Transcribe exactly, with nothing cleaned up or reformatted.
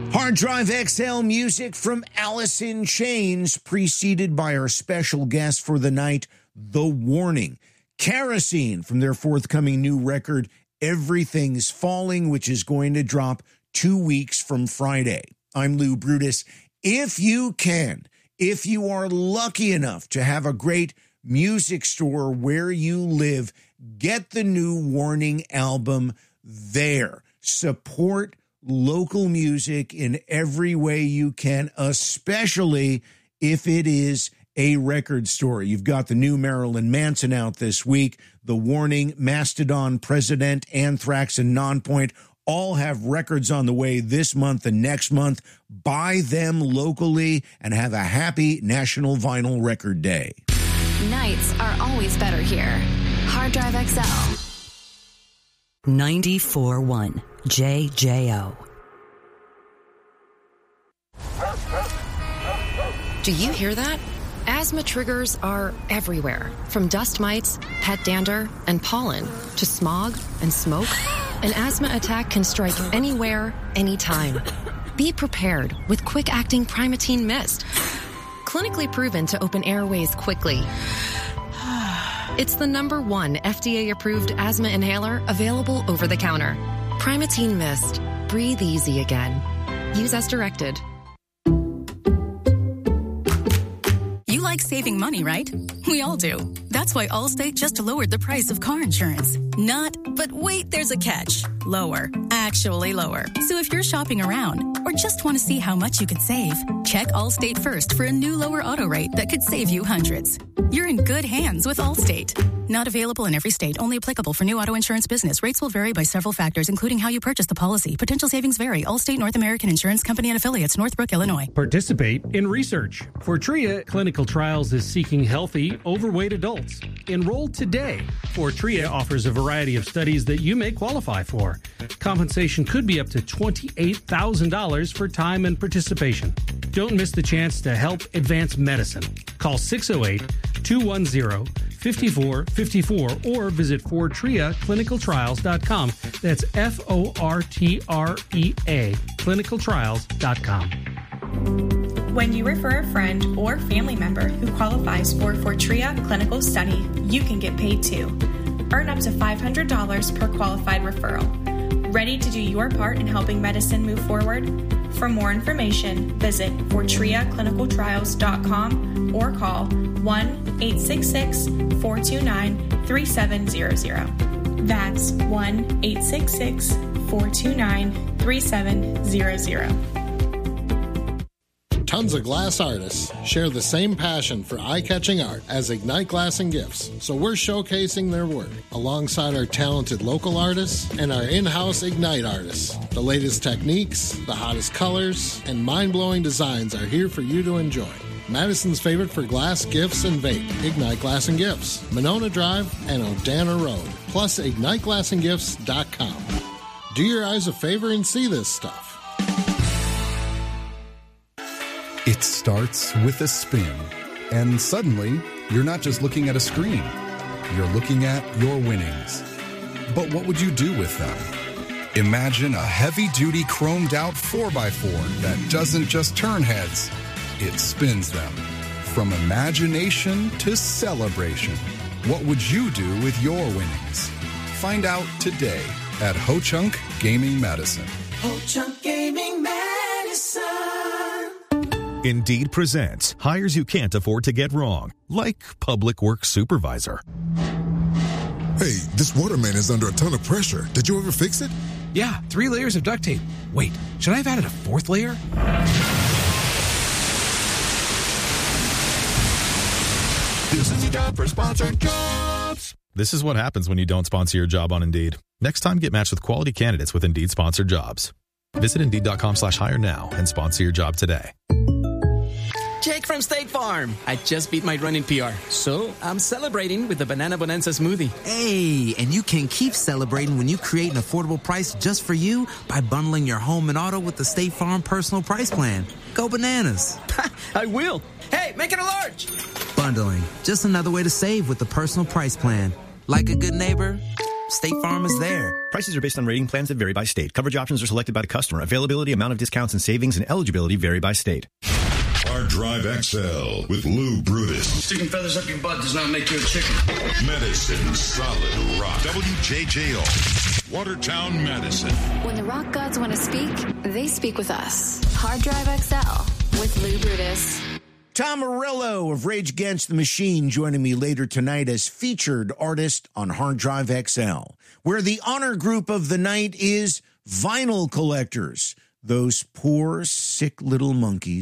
Hard Drive X L music from Alice in Chains, preceded by our special guest for the night, The Warning. Kerosene from their forthcoming new record, Everything's Falling, which is going to drop two weeks from Friday. I'm Lou Brutus. If you can, if you are lucky enough to have a great music store where you live, get the new Warning album there. Support local music in every way you can, especially if it is a record store. You've got the new Marilyn Manson out this week, The Warning, Mastodon, President, Anthrax, and Nonpoint all have records on the way this month and next month. Buy them locally and have a happy National Vinyl Record Day. Nights are always better here. Hard Drive X L. ninety-four point one J J O. Do you hear that? Asthma triggers are everywhere, from dust mites, pet dander, and pollen, to smog and smoke. An asthma attack can strike anywhere, anytime. Be prepared with quick-acting Primatene Mist. Clinically proven to open airways quickly. It's the number one F D A-approved asthma inhaler available over the counter. Primatene Mist. Breathe easy again. Use as directed. You like saving money, right? We all do. That's why Allstate just lowered the price of car insurance. Not, but wait, there's a catch. Lower. Actually lower. So if you're shopping around or just want to see how much you could save, check Allstate first for a new lower auto rate that could save you hundreds. You're in good hands with Allstate. Not available in every state. Only applicable for new auto insurance business. Rates will vary by several factors, including how you purchase the policy. Potential savings vary. Allstate North American Insurance Company and affiliates, Northbrook, Illinois. Participate in research. Fortrea Clinical Trials is seeking healthy, overweight adults. Enroll today. Fortrea offers a variety of studies that you may qualify for. Compensation could be up to twenty-eight thousand dollars for time and participation. Don't miss the chance to help advance medicine. Call six oh eight, two one zero, five four five four or visit fortrea clinical trials dot com. That's F O R T R E A, clinical trials dot com. When you refer a friend or family member who qualifies for Fortrea Clinical Study, you can get paid too. Earn up to five hundred dollars per qualified referral. Ready to do your part in helping medicine move forward? For more information, visit fortrea clinical trials dot com or call one eight six six, four two nine, three seven zero zero. That's one eight six six, four two nine, three seven zero zero. Tons of glass artists share the same passion for eye-catching art as Ignite Glass and Gifts, so we're showcasing their work alongside our talented local artists and our in-house Ignite artists. The latest techniques, the hottest colors, and mind-blowing designs are here for you to enjoy. Madison's favorite for glass, gifts, and vape, Ignite Glass and Gifts, Monona Drive and Odana Road, plus ignite glass and gifts dot com. Do your eyes a favor and see this stuff. It starts with a spin, and suddenly, you're not just looking at a screen. You're looking at your winnings. But what would you do with them? Imagine a heavy-duty chromed-out four by four that doesn't just turn heads, it spins them. From imagination to celebration, what would you do with your winnings? Find out today at Ho-Chunk Gaming Madison. Ho-Chunk Gaming Madison. Indeed presents hires you can't afford to get wrong, like public works supervisor. Hey, this waterman is under a ton of pressure. Did you ever fix it? Yeah, three layers of duct tape. Wait, should I have added a fourth layer? This is your job for sponsored jobs. This is what happens when you don't sponsor your job on Indeed. Next time, get matched with quality candidates with Indeed sponsored jobs. Visit Indeed.com slash hire now and sponsor your job today. Jake from State Farm. I just beat my running P R, so I'm celebrating with the Banana Bonanza smoothie. Hey, and you can keep celebrating when you create an affordable price just for you by bundling your home and auto with the State Farm Personal Price Plan. Go bananas. I will. Hey, make it a large. Bundling, just another way to save with the Personal Price Plan. Like a good neighbor, State Farm is there. Prices are based on rating plans that vary by state. Coverage options are selected by the customer. Availability, amount of discounts and savings, and eligibility vary by state. Hard Drive X L with Lou Brutus. Sticking feathers up your butt does not make you a chicken. Medicine Solid Rock. W J J O. Watertown, Madison. When the rock gods want to speak, they speak with us. Hard Drive X L with Lou Brutus. Tom Morello of Rage Against the Machine joining me later tonight as featured artist on Hard Drive X L, where the honor group of the night is vinyl collectors, those poor, sick little monkeys